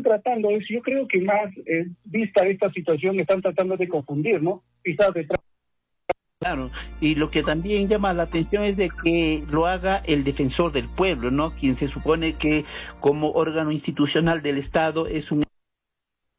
tratando es, yo creo que más, vista esta situación, están tratando de confundir, ¿no? Quizás detrás. Claro, y lo que también llama la atención es de que lo haga el defensor del pueblo, ¿no? Quien se supone que como órgano institucional del Estado es un